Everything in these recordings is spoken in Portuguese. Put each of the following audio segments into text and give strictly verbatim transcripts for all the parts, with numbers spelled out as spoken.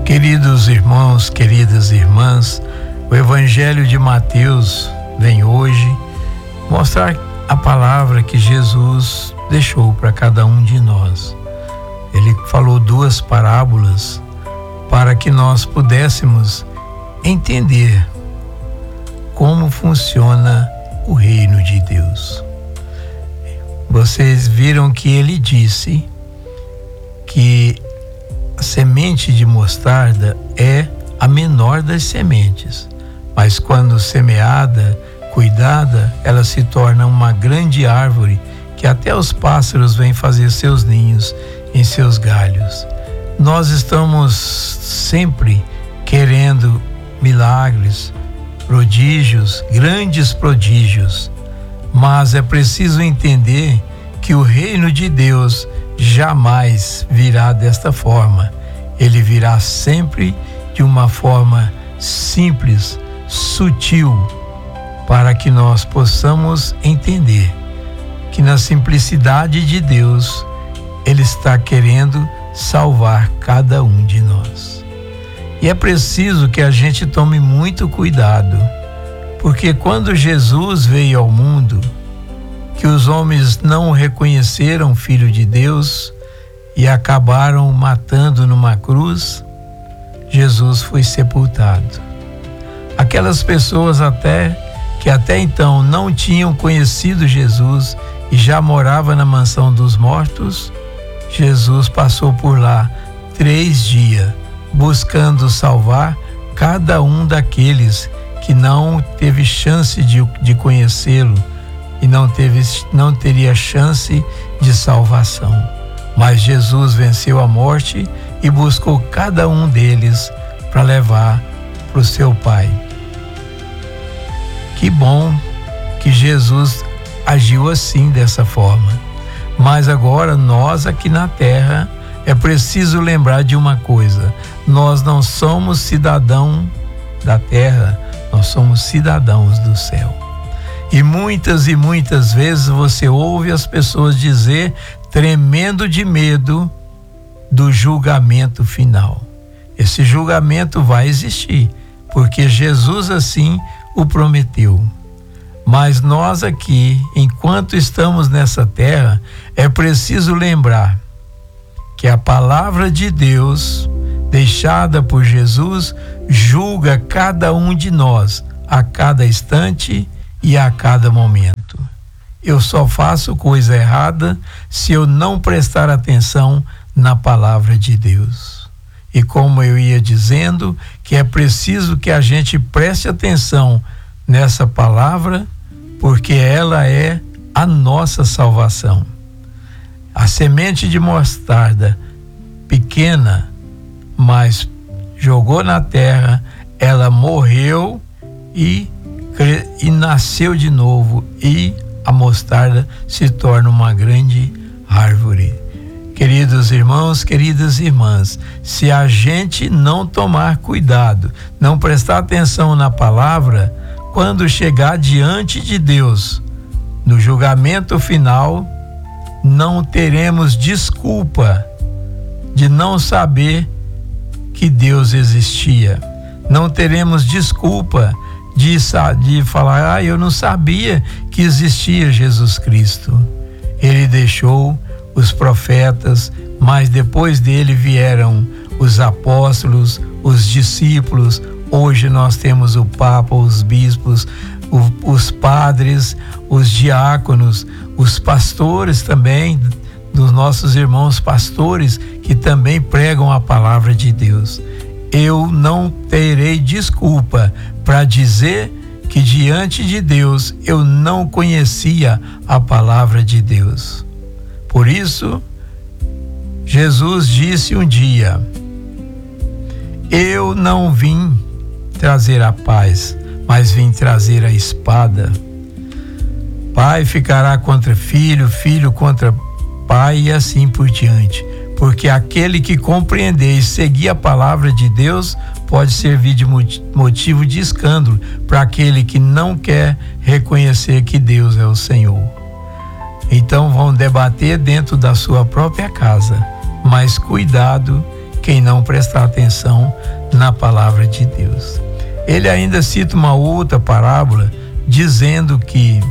Queridos irmãos, queridas irmãs, o Evangelho de Mateus vem hoje mostrar a palavra que Jesus deixou para cada um de nós. Ele falou duas parábolas para que nós pudéssemos entender como funciona o reino de Deus. Vocês viram que ele disse que a semente de mostarda é a menor das sementes, mas quando semeada, cuidada, ela se torna uma grande árvore que até os pássaros vêm fazer seus ninhos em seus galhos. Nós estamos sempre querendo milagres, prodígios, grandes prodígios, mas é preciso entender que o reino de Deus jamais virá desta forma. Ele virá sempre de uma forma simples, sutil, para que nós possamos entender que na simplicidade de Deus, Ele está querendo salvar cada um de nós. E é preciso que a gente tome muito cuidado, porque quando Jesus veio ao mundo, que os homens não o reconheceram Filho de Deus e acabaram matando numa cruz, Jesus foi sepultado. Aquelas pessoas até que até então não tinham conhecido Jesus e já morava na mansão dos mortos, Jesus passou por lá três dias buscando salvar cada um daqueles que não teve chance de, de conhecê-lo e não teve, não teria chance de salvação. Mas Jesus venceu a morte e buscou cada um deles para levar para o seu Pai. Que bom que Jesus agiu assim, dessa forma. Mas agora nós aqui na terra é preciso lembrar de uma coisa: nós não somos cidadãos da terra, nós somos cidadãos do céu. E muitas e muitas vezes você ouve as pessoas dizer, tremendo de medo, do julgamento final. Esse julgamento vai existir, porque Jesus assim o prometeu. Mas nós aqui, enquanto estamos nessa terra, é preciso lembrar que a palavra de Deus, deixada por Jesus, julga cada um de nós a cada instante e a cada momento. Eu só faço coisa errada se eu não prestar atenção na palavra de Deus. E como eu ia dizendo, que é preciso que a gente preste atenção nessa palavra, porque ela é a nossa salvação. A semente de mostarda, pequena, mas jogou na terra, ela morreu e e nasceu de novo, e a mostarda se torna uma grande árvore. Queridos irmãos, queridas irmãs, se a gente não tomar cuidado, não prestar atenção na palavra, quando chegar diante de Deus, no julgamento final, não teremos desculpa de não saber que Deus existia. Não teremos desculpa De, de falar, ah, eu não sabia que existia Jesus Cristo. Ele deixou os profetas, mas depois dele vieram os apóstolos, os discípulos. Hoje nós temos o Papa, os bispos, o, os padres, os diáconos, os pastores também, dos nossos irmãos pastores, que também pregam a palavra de Deus. Eu não terei desculpa para dizer que diante de Deus eu não conhecia a palavra de Deus. Por isso, Jesus disse um dia: eu não vim trazer a paz, mas vim trazer a espada. Pai ficará contra filho, filho contra pai e assim por diante. Porque aquele que compreender e seguir a palavra de Deus pode servir de motivo de escândalo para aquele que não quer reconhecer que Deus é o Senhor. Então vão debater dentro da sua própria casa, mas cuidado quem não prestar atenção na palavra de Deus. Ele ainda cita uma outra parábola dizendo que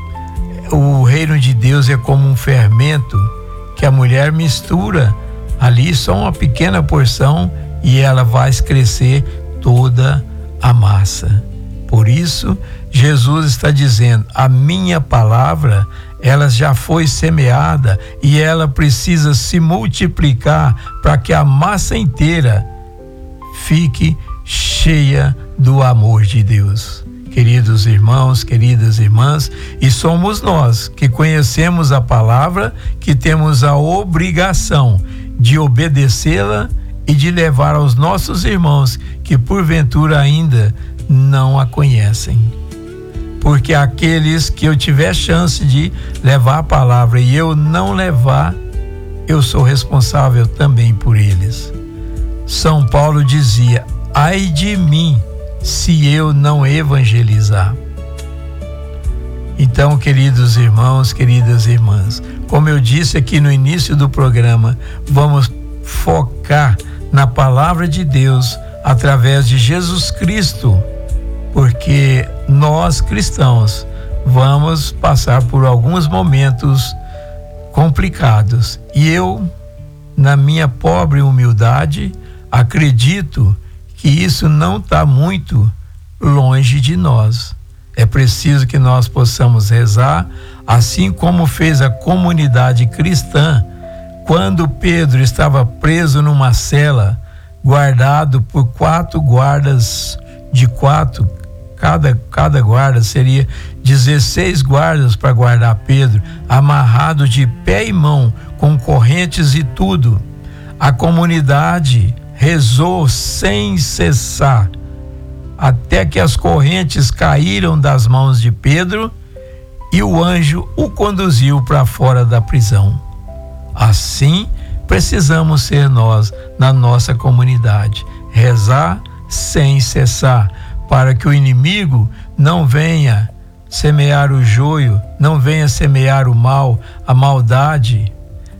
o reino de Deus é como um fermento que a mulher mistura ali só uma pequena porção e ela faz crescer toda a massa. Por isso, Jesus está dizendo: a minha palavra, ela já foi semeada e ela precisa se multiplicar para que a massa inteira fique cheia do amor de Deus. Queridos irmãos, queridas irmãs, e somos nós que conhecemos a palavra, que temos a obrigação de obedecê-la e de levar aos nossos irmãos que porventura ainda não a conhecem. Porque aqueles que eu tiver chance de levar a palavra e eu não levar, eu sou responsável também por eles. São Paulo dizia: ai de mim se eu não evangelizar. Então, queridos irmãos, queridas irmãs, como eu disse aqui no início do programa, vamos focar na palavra de Deus através de Jesus Cristo, porque nós cristãos vamos passar por alguns momentos complicados e eu, na minha pobre humildade, acredito que isso não está muito longe de nós. É preciso que nós possamos rezar, assim como fez a comunidade cristã, quando Pedro estava preso numa cela, guardado por quatro guardas, de quatro, cada, cada guarda seria dezesseis guardas para guardar Pedro, amarrado de pé e mão, com correntes e tudo. A comunidade rezou sem cessar, até que as correntes caíram das mãos de Pedro e o anjo o conduziu para fora da prisão. Assim, precisamos ser nós na nossa comunidade, rezar sem cessar, para que o inimigo não venha semear o joio, não venha semear o mal, a maldade,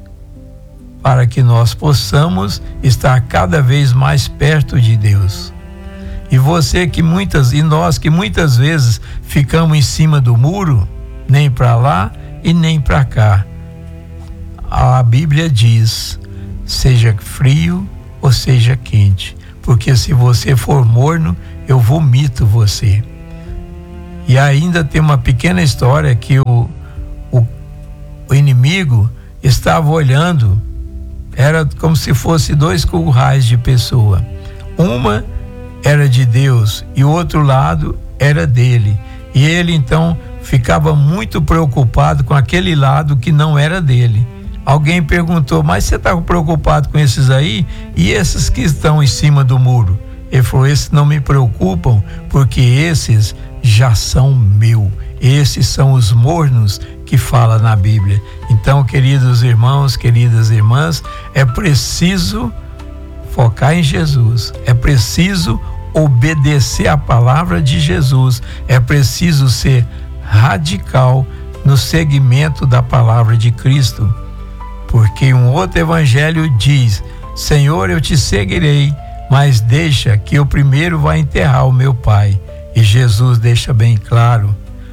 para que nós possamos estar cada vez mais perto de Deus. E você que muitas, e nós que muitas vezes ficamos em cima do muro, nem para lá e nem para cá. A Bíblia diz: seja frio ou seja quente, porque se você for morno, eu vomito você. E ainda tem uma pequena história que o, o, o inimigo estava olhando, era como se fosse dois currais de pessoa. Uma era de Deus e o outro lado era dele. E ele então ficava muito preocupado com aquele lado que não era dele. Alguém perguntou: mas você está preocupado com esses aí? E esses que estão em cima do muro? Ele falou: esses não me preocupam, porque esses já são meu. Esses são os mornos que fala na Bíblia. Então, queridos irmãos, queridas irmãs, é preciso focar em Jesus, é preciso obedecer a palavra de Jesus, é preciso ser radical no seguimento da palavra de Cristo, porque um outro evangelho diz: Senhor, eu te seguirei, mas deixa que eu primeiro vá enterrar o meu pai. E Jesus deixa bem claro: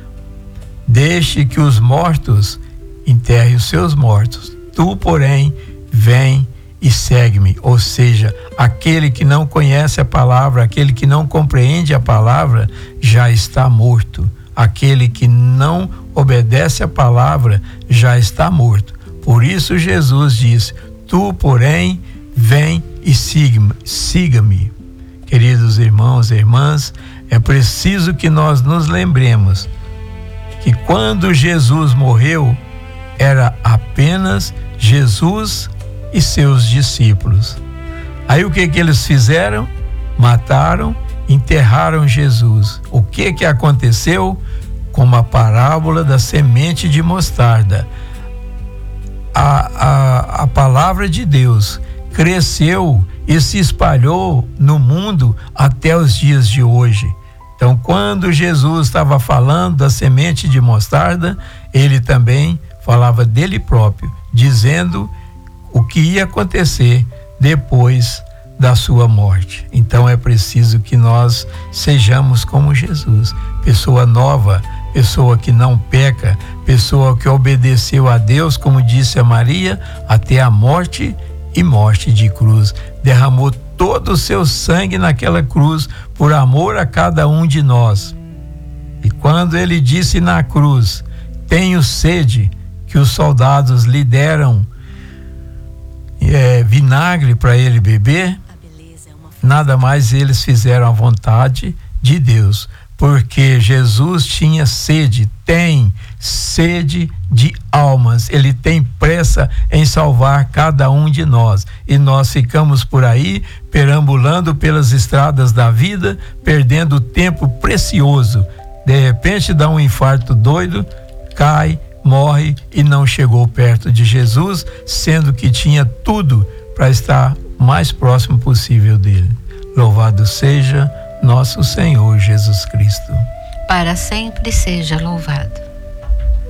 deixe que os mortos enterrem os seus mortos, tu, porém, vem e segue-me. Ou seja, aquele que não conhece a palavra, aquele que não compreende a palavra, já está morto. Aquele que não obedece a palavra já está morto. Por isso Jesus diz: tu, porém, vem e siga-me. Siga-me. Queridos irmãos e irmãs, é preciso que nós nos lembremos que quando Jesus morreu, era apenas Jesus e seus discípulos. Aí o que que eles fizeram? Mataram, enterraram Jesus. O que que aconteceu? Como a parábola da semente de mostarda. A, a, a palavra de Deus cresceu e se espalhou no mundo até os dias de hoje. Então, quando Jesus estava falando da semente de mostarda, ele também falava dele próprio, dizendo o que ia acontecer depois da sua morte. Então é preciso que nós sejamos como Jesus, pessoa nova, pessoa que não peca, pessoa que obedeceu a Deus, como disse a Maria, até a morte e morte de cruz. Derramou todo o seu sangue naquela cruz por amor a cada um de nós. E quando ele disse na cruz, tenho sede, que os soldados lhe deram é, vinagre para ele beber, nada mais eles fizeram à vontade de Deus, porque Jesus tinha sede, tem sede de almas, ele tem pressa em salvar cada um de nós, e nós ficamos por aí perambulando pelas estradas da vida, perdendo tempo precioso. De repente dá um infarto doido, cai, morre e não chegou perto de Jesus, sendo que tinha tudo para estar mais próximo possível dele. Louvado seja nosso Senhor Jesus Cristo. Para sempre seja louvado.